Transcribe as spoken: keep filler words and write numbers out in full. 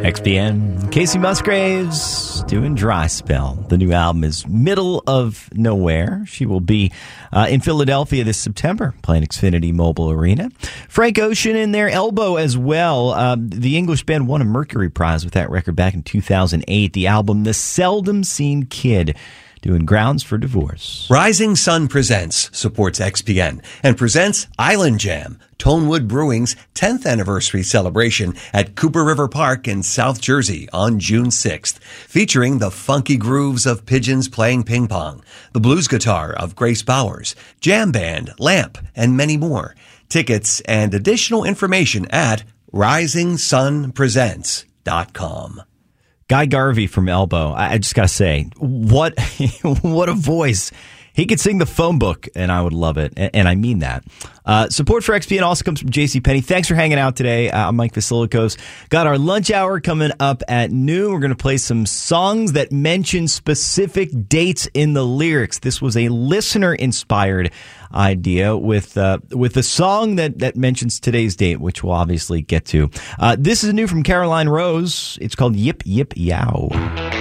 X B N, Casey Musgraves doing Dry Spell. The new album is Middle of Nowhere. She will be uh, in Philadelphia this September, playing Xfinity Mobile Arena. Frank Ocean in their Elbow as well. Uh, the English band won a Mercury Prize with that record back in two thousand eight. The album, The Seldom Seen Kid, doing Grounds for Divorce. Rising Sun Presents supports X P N and presents Island Jam, Tonewood Brewing's tenth anniversary celebration at Cooper River Park in South Jersey on June sixth, featuring the funky grooves of pigeons playing ping pong, the blues guitar of Grace Bowers, jam band, Lamp, and many more. Tickets and additional information at rising sun presents dot com. Guy Garvey from Elbow. I just got to say, what what a voice. He could sing the phone book, and I would love it, and I mean that. Uh, support for X P N also comes from JCPenney. Thanks for hanging out today. Uh, I'm Mike Vasilikos. Got our lunch hour coming up at noon. We're going to play some songs that mention specific dates in the lyrics. This was a listener-inspired idea with uh, with a song that, that mentions today's date, which we'll obviously get to. Uh, this is new from Caroline Rose. It's called Yip Yip Yow.